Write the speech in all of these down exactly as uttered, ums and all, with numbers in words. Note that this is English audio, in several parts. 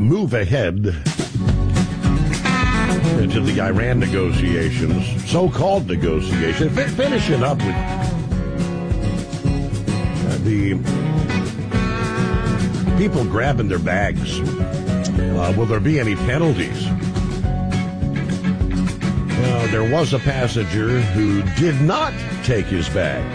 move ahead into the Iran negotiations, so-called negotiations, F- finishing up with uh, the people grabbing their bags. Uh, will there be any penalties? Uh, there was a passenger who did not take his bag.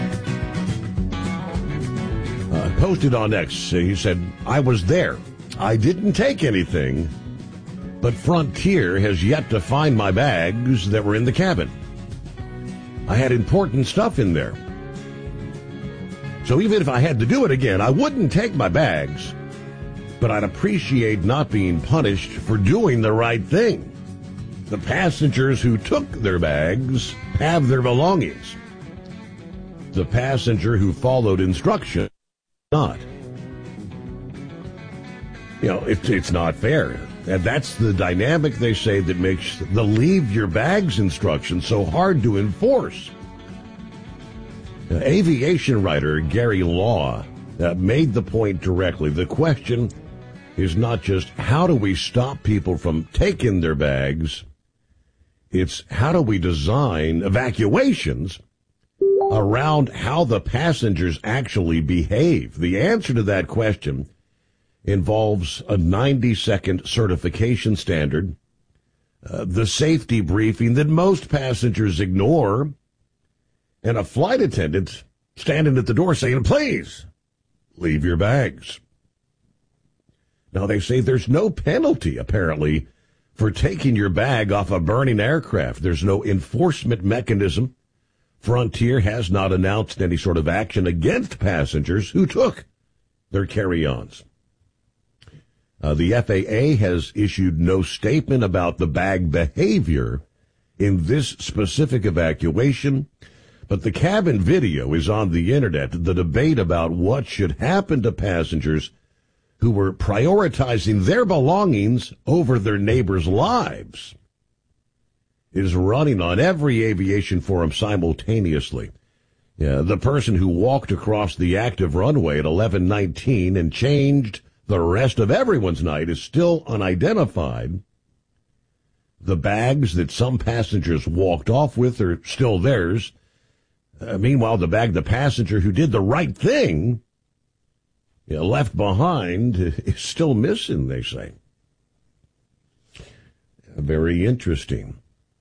Uh, posted on X, he said, I was there. I didn't take anything, but Frontier has yet to find my bags that were in the cabin. I had important stuff in there. So even if I had to do it again, I wouldn't take my bags, but I'd appreciate not being punished for doing the right thing. The passengers who took their bags have their belongings. The passenger who followed instruction, not. You know, it, it's not fair. And that's the dynamic, they say, that makes the leave your bags instruction so hard to enforce. Uh, aviation writer Gary Law uh, made the point directly. The question is not just how do we stop people from taking their bags, it's how do we design evacuations around how the passengers actually behave. The answer to that question involves a ninety-second certification standard, uh, the safety briefing that most passengers ignore, and a flight attendant standing at the door saying, please, leave your bags. Now, they say there's no penalty, apparently, for taking your bag off a burning aircraft. There's no enforcement mechanism. Frontier has not announced any sort of action against passengers who took their carry-ons. Uh, the F A A has issued no statement about the bag behavior in this specific evacuation, but the cabin video is on the internet. The debate about what should happen to passengers who were prioritizing their belongings over their neighbors' lives is running on every aviation forum simultaneously. Yeah, the person who walked across the active runway at eleven nineteen and changed the rest of everyone's night is still unidentified. The bags that some passengers walked off with are still theirs. Uh, meanwhile, the bag the passenger who did the right thing, you know, left behind is still missing, they say. Very interesting.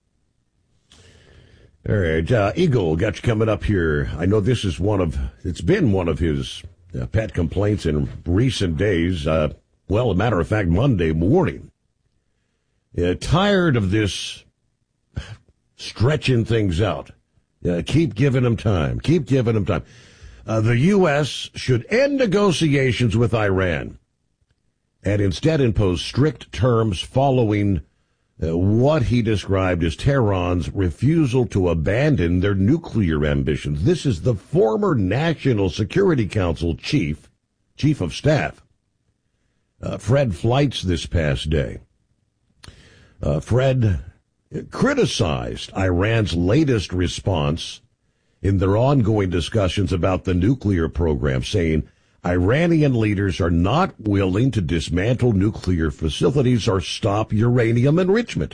All right, uh, Eagle got you coming up here. I know this is one of, it's been one of his uh, pet complaints in recent days. Uh, well, a matter of fact, Monday morning. Uh, tired of this stretching things out. Uh, keep giving them time. Keep giving them time. Uh, the U S should end negotiations with Iran and instead impose strict terms following uh, what he described as Tehran's refusal to abandon their nuclear ambitions. This is the former National Security Council chief, chief of staff, uh, Fred Fleitz, this past day. Uh, Fred criticized Iran's latest response in their ongoing discussions about the nuclear program, saying Iranian leaders are not willing to dismantle nuclear facilities or stop uranium enrichment.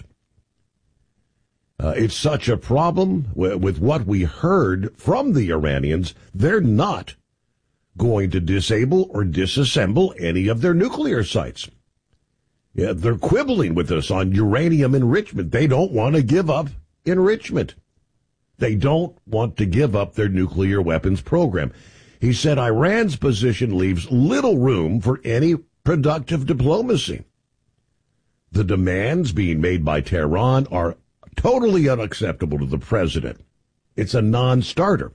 Uh, it's such a problem w- with what we heard from the Iranians. They're not going to disable or disassemble any of their nuclear sites. Yeah, they're quibbling with us on uranium enrichment. They don't want to give up enrichment. They don't want to give up their nuclear weapons program. He said Iran's position leaves little room for any productive diplomacy. The demands being made by Tehran are totally unacceptable to the president. It's a non-starter.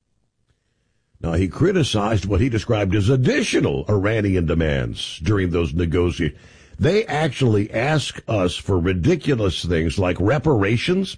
Now, he criticized what he described as additional Iranian demands during those negotiations. They actually ask us for ridiculous things like reparations.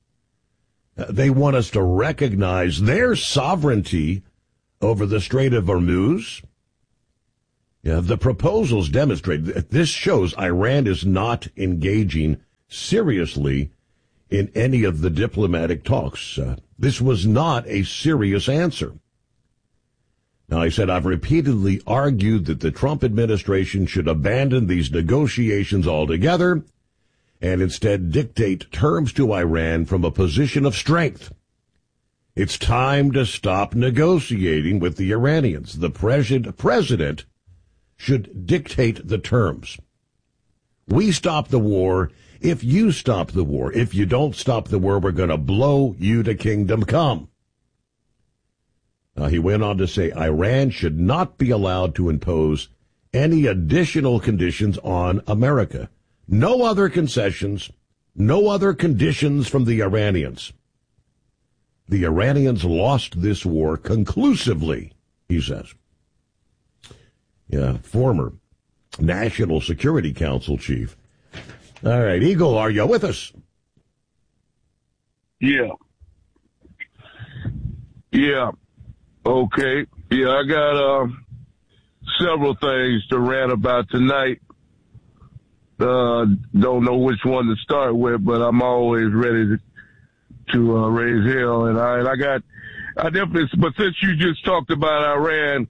They want us to recognize their sovereignty over the Strait of Hormuz. Yeah, the proposals demonstrate that this shows Iran is not engaging seriously in any of the diplomatic talks. Uh, this was not a serious answer. Now, he said, I've repeatedly argued that the Trump administration should abandon these negotiations altogether and instead dictate terms to Iran from a position of strength. It's time to stop negotiating with the Iranians. The president should dictate the terms. We stop the war if you stop the war. If you don't stop the war, we're going to blow you to kingdom come. Uh, he went on to say Iran should not be allowed to impose any additional conditions on America. No other concessions, no other conditions from the Iranians. The Iranians lost this war conclusively, he says. Yeah, former National Security Council chief. All right, Eagle, are you with us? Yeah. Yeah. Okay. Yeah, I got uh, several things to rant about tonight. Uh, don't know which one to start with, but I'm always ready to, to uh, raise hell. And I, and I got, I definitely, but since you just talked about Iran,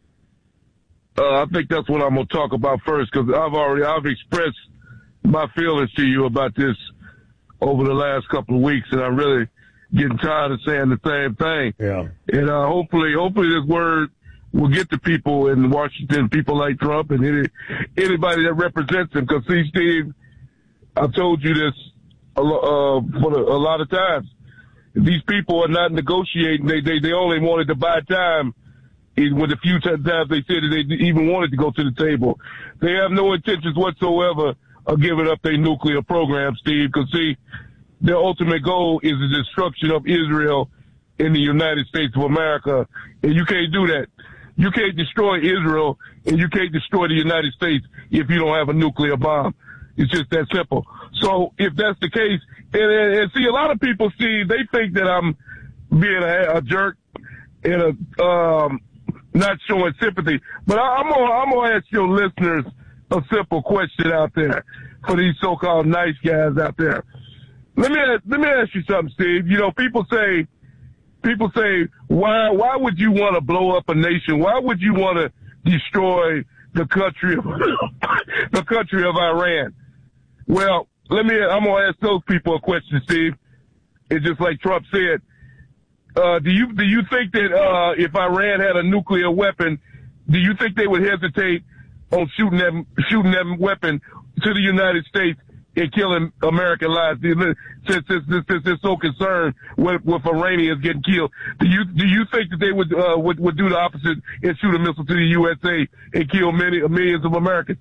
uh, I think that's what I'm going to talk about first, because I've already, I've expressed my feelings to you about this over the last couple of weeks, and I'm really getting tired of saying the same thing. Yeah. And uh, hopefully, hopefully this word will get to people in Washington, people like Trump and any, anybody that represents him. Because, see, Steve, I've told you this a, uh, for the, a lot of times. These people are not negotiating. They they, they only wanted to buy time. With the few times they said that they even wanted to go to the table. They have no intentions whatsoever of giving up their nuclear program, Steve, because, see, their ultimate goal is the destruction of Israel in the United States of America, and you can't do that. You can't destroy Israel, and you can't destroy the United States if you don't have a nuclear bomb. It's just that simple. So if that's the case, and, and, and see, a lot of people, Steve, they think that I'm being a, a jerk and a, um, not showing sympathy, but I, I'm gonna, I'm gonna ask your listeners a simple question out there for these so-called nice guys out there. Let me let me ask you something, Steve. You know, people say, people say, why why would you want to blow up a nation? Why would you want to destroy the country of the country of Iran? Well, let me. I'm gonna ask those people a question, Steve. It's just like Trump said. Uh, do you do you think that uh, if Iran had a nuclear weapon, do you think they would hesitate on shooting that shooting that weapon to the United States and killing American lives? Since, since, since they're so concerned with, with Iranians getting killed, do you do you think that they would uh, would would do the opposite and shoot a missile to the U S A and kill many millions of Americans?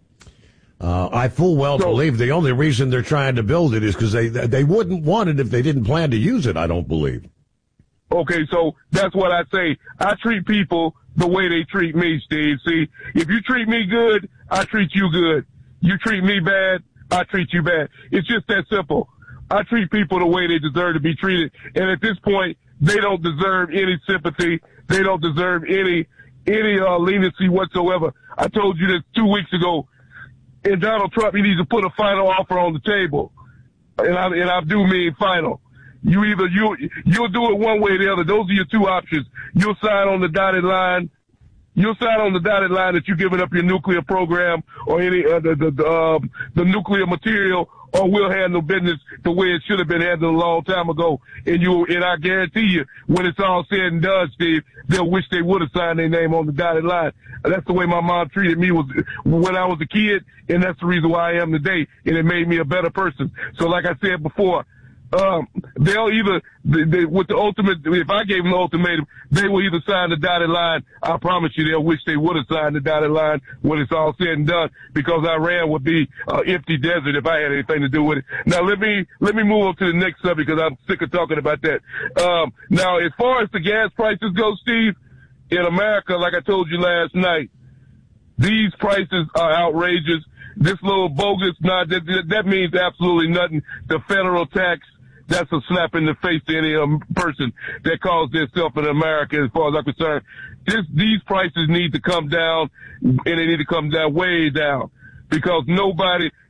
Uh, I full well so, believe the only reason they're trying to build it is because they they wouldn't want it if they didn't plan to use it. I don't believe. Okay, so that's what I say. I treat people the way they treat me, Steve. See, if you treat me good, I treat you good. You treat me bad, I treat you bad. It's just that simple. I treat people the way they deserve to be treated. And at this point, they don't deserve any sympathy. They don't deserve any, any, uh, leniency whatsoever. I told you this two weeks ago. And Donald Trump, he needs to put a final offer on the table. And I, and I do mean final. You either, you, you'll do it one way or the other. Those are your two options. You'll sign on the dotted line. You'll sign on the dotted line that you're giving up your nuclear program or any, uh, the, the, the, um, the nuclear material, or we'll handle business the way it should have been handled a long time ago. And you, and I guarantee you, when it's all said and done, Steve, they'll wish they would have signed their name on the dotted line. That's the way my mom treated me was when I was a kid, and that's the reason why I am today, and it made me a better person. So like I said before, Um, they'll either, they, they, with the ultimate, if I gave them the ultimatum, they will either sign the dotted line. I promise you they'll wish they would have signed the dotted line when it's all said and done, because Iran would be an uh, empty desert if I had anything to do with it. Now let me, let me move on to the next subject, because I'm sick of talking about that. Um, now as far as the gas prices go, Steve, in America, like I told you last night, these prices are outrageous. This little bogus, nah, that, that means absolutely nothing. The federal tax, that's a slap in the face to any um, person that calls themselves in America, as far as I'm concerned. This, these prices need to come down, and they need to come down way down, because nobody,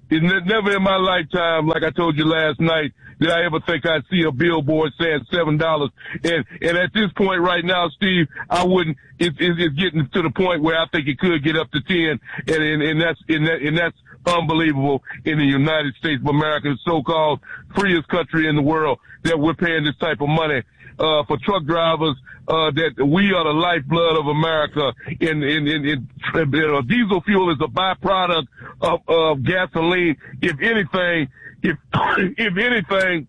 It's never in my lifetime, like I told you last night, did I ever think I'd see a billboard saying seven dollars. And and at this point right now, Steve, I wouldn't. It's it, it's getting to the point where I think it could get up to ten, and and, and that's and, that, and that's unbelievable in the United States of America, the so-called freest country in the world, that we're paying this type of money uh, for truck drivers. Uh, that we are the lifeblood of America. In, in, in, in you know, diesel fuel is a byproduct of, of gasoline. If anything, if, if anything,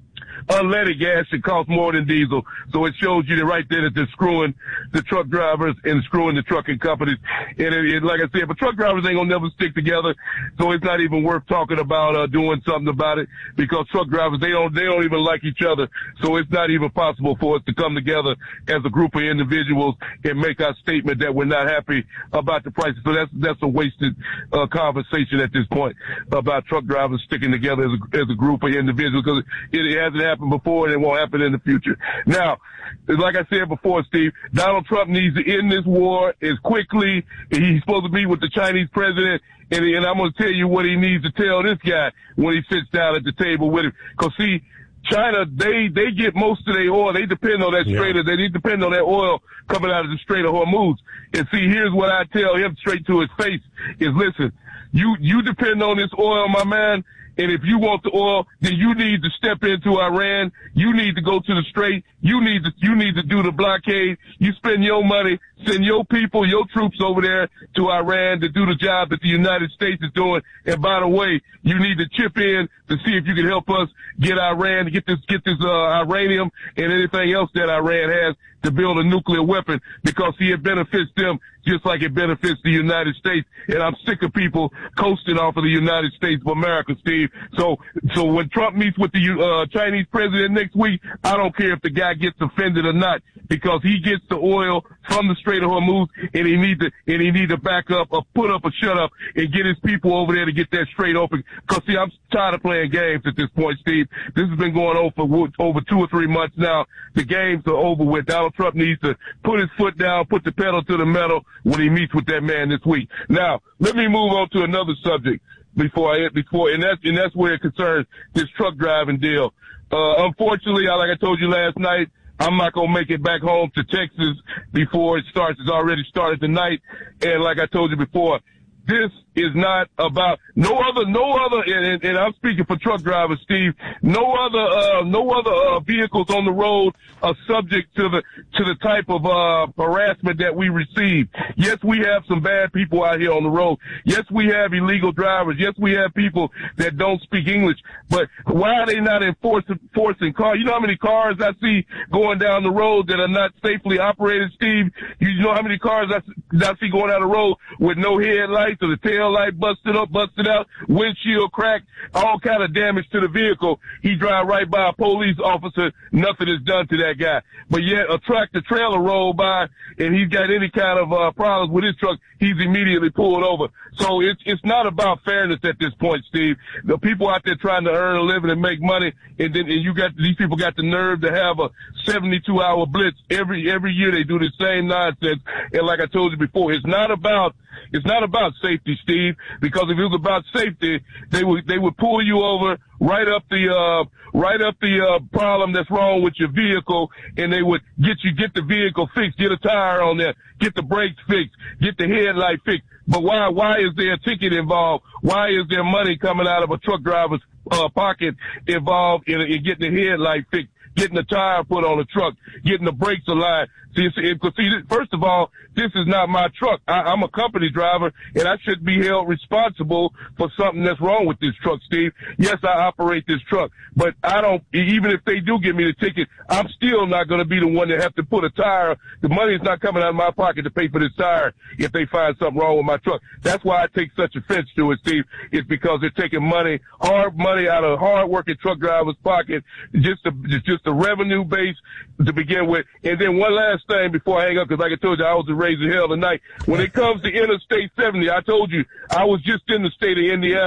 unleaded gas should cost more than diesel. So it shows you that right there that they're screwing the truck drivers and screwing the trucking companies. And it, it, like I said, but truck drivers ain't gonna never stick together. So it's not even worth talking about, uh, doing something about it, because truck drivers, they don't, they don't even like each other. So it's not even possible for us to come together as a group of individuals and make our statement that we're not happy about the prices. So that's, that's a wasted, uh, conversation at this point about truck drivers sticking together as a, as a group of individuals, because it, it hasn't happened before and it won't happen in the future. Now, like I said before, Steve, Donald Trump needs to end this war as quickly. He's supposed to meet with the Chinese president, and, and I'm going to tell you what he needs to tell this guy when he sits down at the table with him. Because, see, China, they, they get most of their oil. They depend on that Strait. Yeah. They depend on that oil coming out of the Strait of Hormuz. And see, here's what I tell him straight to his face is, listen, you, you depend on this oil, my man. And if you want the oil, then you need to step into Iran. You need to go to the Strait. You need to, you need to do the blockade. You spend your money, send your people, your troops over there to Iran to do the job that the United States is doing. And by the way, you need to chip in to see if you can help us get Iran to get this, get this, uh, uranium and anything else that Iran has to build a nuclear weapon, because see, it benefits them just like it benefits the United States. And I'm sick of people coasting off of the United States of America, Steve. So, so when Trump meets with the uh, Chinese president next week, I don't care if the guy gets offended or not, because he gets the oil from the Strait of Hormuz, and he need to, and he need to back up or put up a shut up and get his people over there to get that strait open. Because see, I'm tired of playing games at this point, Steve. This has been going on for over two or three months now. The games are over with. Donald Trump needs to put his foot down, put the pedal to the metal when he meets with that man this week. Now, let me move on to another subject before I before, and that's and that's where it concerns this truck driving deal. Uh, unfortunately, like I told you last night, I'm not going to make it back home to Texas before it starts. It's already started tonight. And like I told you before, this is not about no other, no other, and, and I'm speaking for truck drivers, Steve, no other, uh, no other, uh, vehicles on the road are subject to the, to the type of, uh, harassment that we receive. Yes, we have some bad people out here on the road. Yes, we have illegal drivers. Yes, we have people that don't speak English, but why are they not enforcing, enforcing cars? You know how many cars I see going down the road that are not safely operated, Steve? You know how many cars I, I see going down the road with no headlights or the tail light busted up, busted out, windshield cracked, all kind of damage to the vehicle. He drive right by a police officer, nothing is done to that guy. But yet a tractor trailer rolled by and he's got any kind of uh, problems with his truck, he's immediately pulled over. So it's it's not about fairness at this point, Steve. The people out there trying to earn a living and make money, and then and you got these people got the nerve to have a seventy-two hour blitz every every year. They do the same nonsense. And like I told you before, it's not about it's not about safety, Steve. Because if it was about safety, they would they would pull you over, right up the uh right up the uh problem that's wrong with your vehicle, and they would get you get the vehicle fixed, get a tire on there, get the brakes fixed, get the headlight fixed. But why why is there a ticket involved? Why is there money coming out of a truck driver's uh, pocket involved in, in getting the headlight fixed, getting the tire put on the truck, getting the brakes aligned? See, see, see, first of all, this is not my truck. I, I'm a company driver, and I should be held responsible for something that's wrong with this truck, Steve. Yes, I operate this truck, but I don't, even if they do give me the ticket, I'm still not going to be the one that have to put a tire. The money is not coming out of my pocket to pay for this tire if they find something wrong with my truck. That's why I take such offense to it, Steve. It's because they're taking money, hard money out of hard-working truck drivers' pocket, just the, just the revenue base to begin with. And then one last thing before I hang up, because like I told you, I was raising hell tonight. When it comes to Interstate seventy, I told you I was just in the state of Indiana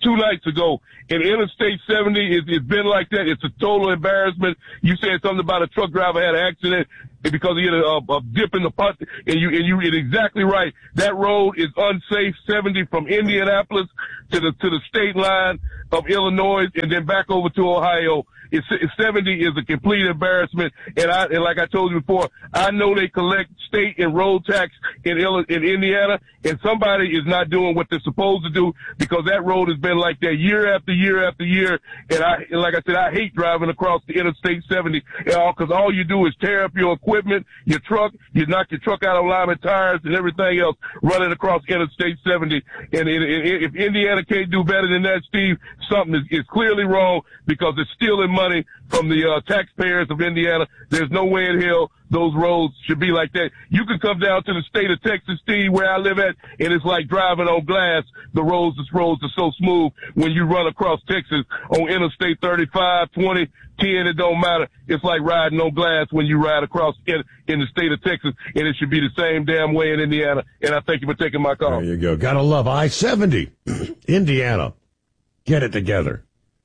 two nights ago. And Interstate seventy, it, it's been like that. It's a total embarrassment. You said something about a truck driver had an accident because he had a, a dip in the pot, and you and you are exactly right. That road is unsafe. seventy from Indianapolis to the to the state line of Illinois, and then back over to Ohio. It's, it's seventy is a complete embarrassment, and I and like I told you before, I know they collect state and road tax in in Indiana, and somebody is not doing what they're supposed to do because that road has been like that year after year after year. And I, and like I said, I hate driving across the Interstate seventy because all you do is tear up your equipment, your truck, you knock your truck out of alignment, tires, and everything else running across Interstate seventy. And it, it, if Indiana can't do better than that, Steve, something is, is clearly wrong because it's stealing money from the uh, taxpayers of Indiana. There's no way in hell those roads should be like that. You can come down to the state of Texas, Steve, where I live at, and it's like driving on glass. The roads, the roads are so smooth when you run across Texas on Interstate thirty-five, twenty, ten, it don't matter. It's like riding on glass when you ride across in, in the state of Texas, and it should be the same damn way in Indiana. And I thank you for taking my call. There you go. Gotta love I seventy. Indiana. Get it together.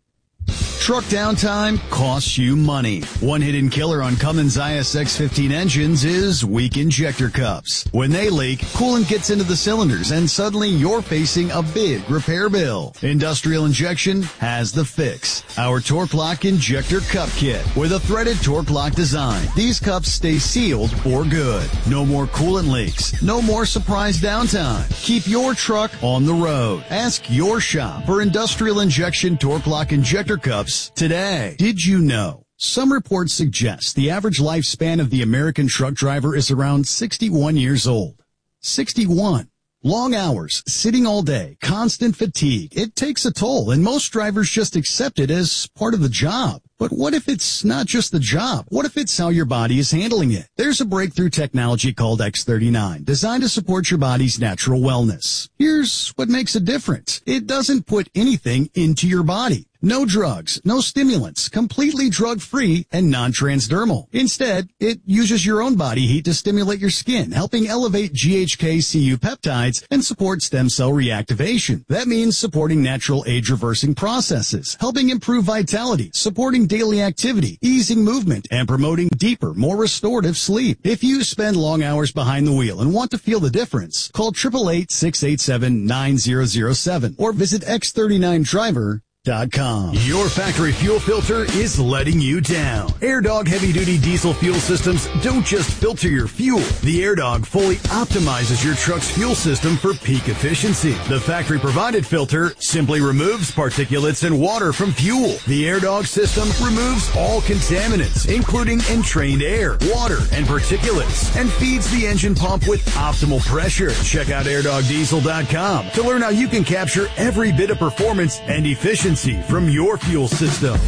Truck downtime costs you money. One hidden killer on Cummins I S X fifteen engines is weak injector cups. When they leak, coolant gets into the cylinders and suddenly you're facing a big repair bill. Industrial Injection has the fix. Our Torque Lock Injector Cup Kit with a threaded Torque Lock design. These cups stay sealed for good. No more coolant leaks. No more surprise downtime. Keep your truck on the road. Ask your shop for Industrial Injection Torque Lock Injector Cups today. Did you know? Some reports suggest the average lifespan of the American truck driver is around sixty-one years old. sixty-one. Long hours, sitting all day, constant fatigue. It takes a toll, and most drivers just accept it as part of the job. But what if it's not just the job? What if it's how your body is handling it? There's a breakthrough technology called X thirty-nine, designed to support your body's natural wellness. Here's what makes it different. It doesn't put anything into your body. No drugs, no stimulants, completely drug-free and non-transdermal. Instead, it uses your own body heat to stimulate your skin, helping elevate G H K C U peptides and support stem cell reactivation. That means supporting natural age-reversing processes, helping improve vitality, supporting daily activity, easing movement, and promoting deeper, more restorative sleep. If you spend long hours behind the wheel and want to feel the difference, call eight eight eight, six eight seven, nine zero zero seven or visit x thirty-nine driver dot com. Your factory fuel filter is letting you down. AirDog heavy-duty diesel fuel systems don't just filter your fuel. The AirDog fully optimizes your truck's fuel system for peak efficiency. The factory-provided filter simply removes particulates and water from fuel. The AirDog system removes all contaminants, including entrained air, water, and particulates, and feeds the engine pump with optimal pressure. Check out air dog diesel dot com to learn how you can capture every bit of performance and efficiency from your fuel system.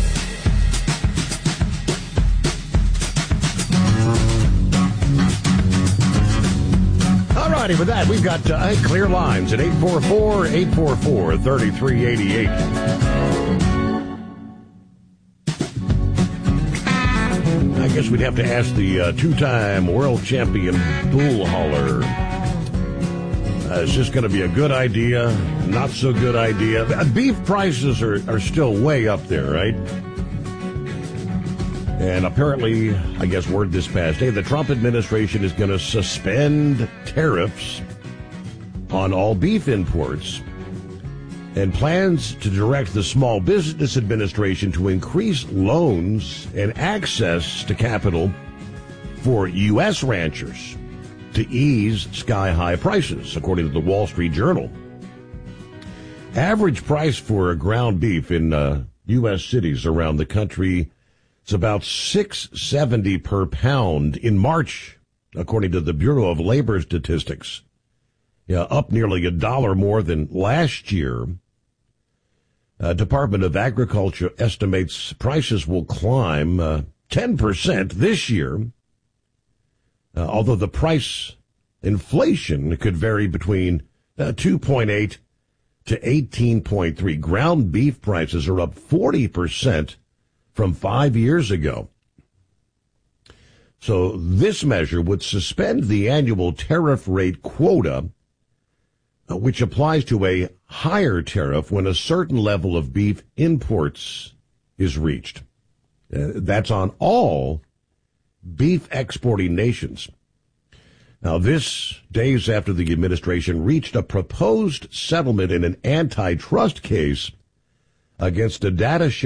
All righty, with that, we've got uh, clear lines at eight four four, eight four four, three three eight eight. I guess we'd have to ask the uh, two-time world champion bull hauler. Uh, is this going to be a good idea? Not so good idea? Beef prices are, are still way up there, right? And apparently, I guess word this past day, the Trump administration is going to suspend tariffs on all beef imports and plans to direct the Small Business Administration to increase loans and access to capital for U S ranchers to ease sky-high prices, according to the Wall Street Journal. Average price for ground beef in uh, U S cities around the country is about six seventy per pound in March, according to the Bureau of Labor Statistics. Yeah, up nearly a dollar more than last year. Uh, Department of Agriculture estimates prices will climb uh, ten percent this year. Uh, although the price inflation could vary between uh, two point eight to eighteen point three. Ground beef prices are up forty percent from five years ago. So this measure would suspend the annual tariff rate quota uh, which applies to a higher tariff when a certain level of beef imports is reached. Uh, that's on all beef exporting nations. Now, this days after the administration reached a proposed settlement in an antitrust case against a data sharing